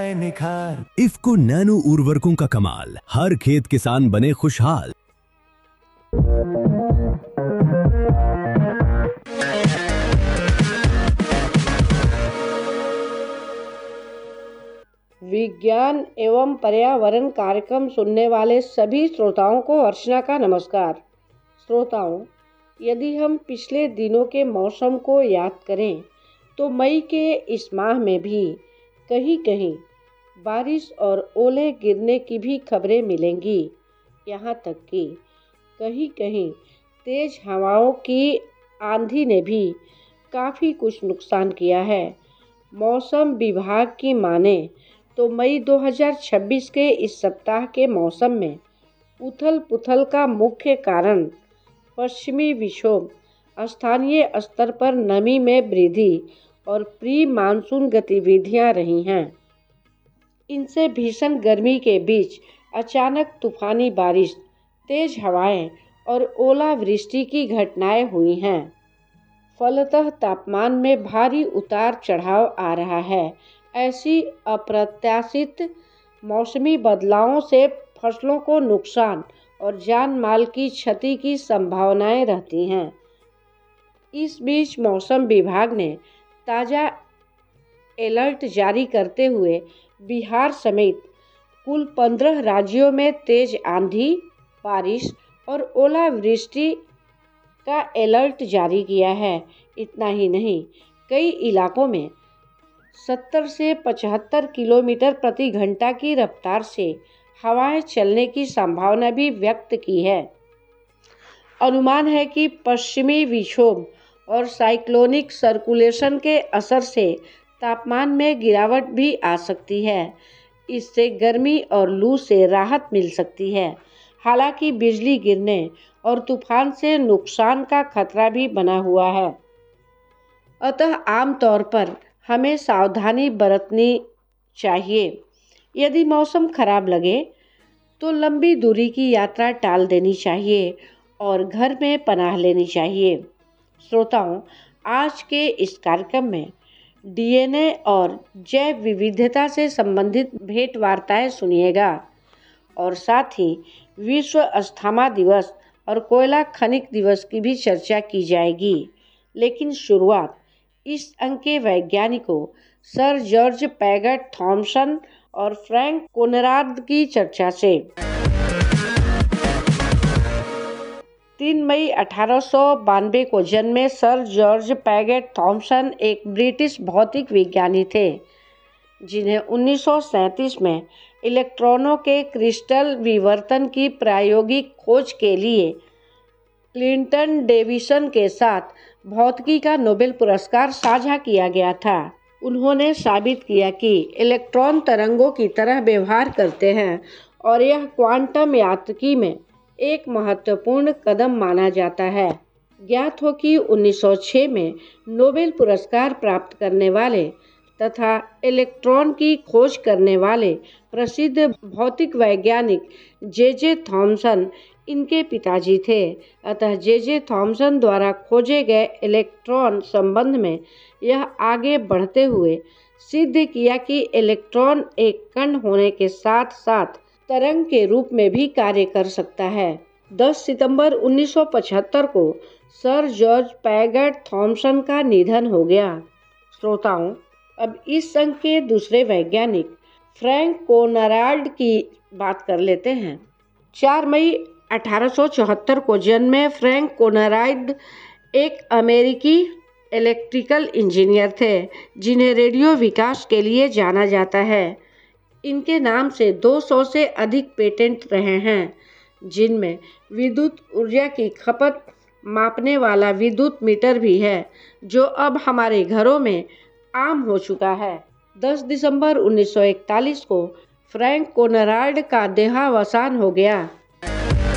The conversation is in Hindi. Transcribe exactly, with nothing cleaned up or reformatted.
आए निखार। इफ्को नैनो उर्वरकों का कमाल, हर खेत किसान बने खुशहाल। विज्ञान एवं पर्यावरण कार्यक्रम सुनने वाले सभी श्रोताओं को अर्चना का नमस्कार। श्रोताओं, यदि हम पिछले दिनों के मौसम को याद करें तो मई के इस माह में भी कहीं कहीं बारिश और ओले गिरने की भी खबरें मिलेंगी। यहाँ तक कि कहीं कहीं तेज हवाओं की आंधी ने भी काफ़ी कुछ नुकसान किया है। मौसम विभाग की माने तो मई दो हज़ार छब्बीस के इस सप्ताह के मौसम में उथल पुथल का मुख्य कारण पश्चिमी विक्षोभ, स्थानीय स्तर पर नमी में वृद्धि और प्री मानसून गतिविधियां रही हैं। इनसे भीषण गर्मी के बीच अचानक तूफानी बारिश, तेज हवाएं और ओलावृष्टि की घटनाएं हुई हैं। फलतः तापमान में भारी उतार चढ़ाव आ रहा है। ऐसी अप्रत्याशित मौसमी बदलावों से फसलों को नुकसान और जान माल की क्षति की संभावनाएं रहती हैं। इस बीच मौसम विभाग ने ताज़ा अलर्ट जारी करते हुए बिहार समेत कुल पंद्रह राज्यों में तेज आंधी, बारिश और ओलावृष्टि का अलर्ट जारी किया है। इतना ही नहीं, कई इलाकों में सत्तर से पचहत्तर किलोमीटर प्रति घंटा की रफ्तार से हवाएं चलने की संभावना भी व्यक्त की है। अनुमान है कि पश्चिमी विक्षोभ और साइक्लोनिक सर्कुलेशन के असर से तापमान में गिरावट भी आ सकती है। इससे गर्मी और लू से राहत मिल सकती है। हालांकि बिजली गिरने और तूफान से नुकसान का खतरा भी बना हुआ है। अतः आमतौर पर हमें सावधानी बरतनी चाहिए। यदि मौसम खराब लगे तो लंबी दूरी की यात्रा टाल देनी चाहिए और घर में पनाह लेनी चाहिए। श्रोताओं, आज के इस कार्यक्रम में डीएनए और जैव विविधता से संबंधित भेंट वार्ताएं सुनिएगा और साथ ही विश्व अस्थमा दिवस और कोयला खनिक दिवस की भी चर्चा की जाएगी। लेकिन शुरुआत इस अंक के वैज्ञानिकों सर जॉर्ज पैगट थॉमसन और फ्रैंक कोनराड की चर्चा से। तीन मई अठारह सौ बानवे को जन्मे सर जॉर्ज पैगट थॉमसन एक ब्रिटिश भौतिक विज्ञानी थे, जिन्हें उन्नीस सौ सैंतीस में इलेक्ट्रॉनों के क्रिस्टल विवर्तन की प्रायोगिक खोज के लिए क्लिंटन डेविसन के साथ भौतिकी का नोबेल पुरस्कार साझा किया गया था। उन्होंने साबित किया कि इलेक्ट्रॉन तरंगों की तरह व्यवहार करते हैं और यह क्वांटम यांत्रिकी में एक महत्वपूर्ण कदम माना जाता है। ज्ञात हो कि उन्नीस सौ छह में नोबेल पुरस्कार प्राप्त करने वाले तथा इलेक्ट्रॉन की खोज करने वाले प्रसिद्ध भौतिक वैज्ञानिक जे जे थॉमसन इनके पिताजी थे। अतः जे जे थॉमसन द्वारा खोजे गए इलेक्ट्रॉन संबंध में यह आगे बढ़ते हुए सिद्ध किया कि इलेक्ट्रॉन एक कण होने के साथ साथ तरंग के रूप में भी कार्य कर सकता है। दस सितंबर उन्नीस सौ पचहत्तर को सर जॉर्ज पैगट थॉमसन का निधन हो गया। श्रोताओं, अब इस संघ के दूसरे वैज्ञानिक फ्रैंक कोनराड की बात कर लेते हैं। चार मई अठारह सौ चौहत्तर को जन्मे फ्रैंक कोनराड एक अमेरिकी इलेक्ट्रिकल इंजीनियर थे, जिन्हें रेडियो विकास के लिए जाना जाता है। इनके नाम से दो सौ से अधिक पेटेंट रहे हैं, जिनमें विद्युत ऊर्जा की खपत मापने वाला विद्युत मीटर भी है, जो अब हमारे घरों में आम हो चुका है। दस दिसंबर उन्नीस सौ इकतालीस को फ्रैंक कोनराड का देहावसान हो गया।